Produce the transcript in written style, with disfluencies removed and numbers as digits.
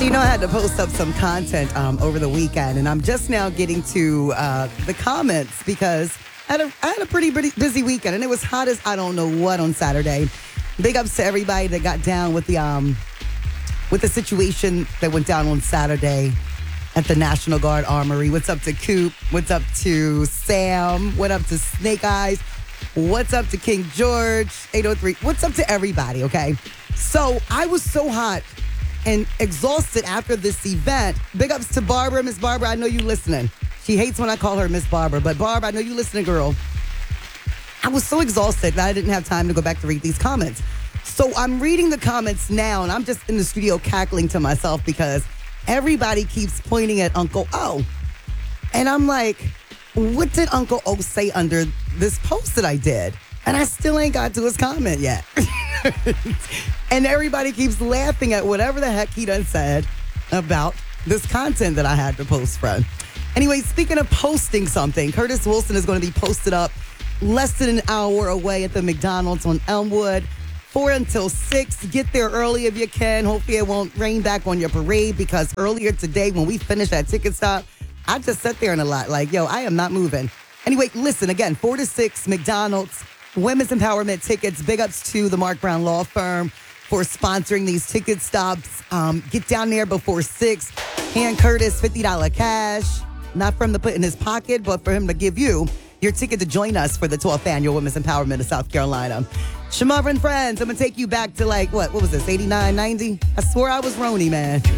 I had to post up some content over the weekend, and I'm just now getting to the comments because I had a pretty busy weekend, and it was hot as I don't know what on Saturday. Big ups to everybody that got down with the situation that went down on Saturday at the National Guard Armory. What's up to Coop? What's up to Sam? What up to Snake Eyes? What's up to King George? 803. What's up to everybody, okay? So I was so hot and exhausted after this event. Big ups to Barbara. Miss Barbara, I know you listening. She hates when I call her Miss Barbara, but Barb, I know you listening, girl. I was so exhausted that I didn't have time to go back to read these comments. So I'm reading the comments now, and I'm just in the studio cackling to myself because everybody keeps pointing at Uncle O. And I'm like, what did Uncle O say under this post that I did? And I still ain't got to his comment yet. And everybody keeps laughing at whatever the heck he done said about this content that I had to post from. Anyway, speaking of posting something, Curtis Wilson is going to be posted up less than an hour away at the McDonald's on Elmwood, 4 until 6. Get there early if you can. Hopefully it won't rain back on your parade, because earlier today when we finished that ticket stop, I just sat there in a lot like, yo, I am not moving. Anyway, listen, again, 4 to 6, McDonald's, Women's Empowerment Tickets. Big ups to the Mark Brown Law Firm for sponsoring these ticket stops. Get down there before 6. Hand Curtis $50 cash, not from to put in his pocket, but for him to give you your ticket to join us for the 12th Annual Women's Empowerment of South Carolina. Shamar and friends, I'm going to take you back to what was this, 89, 90? I swore I was Roni, man.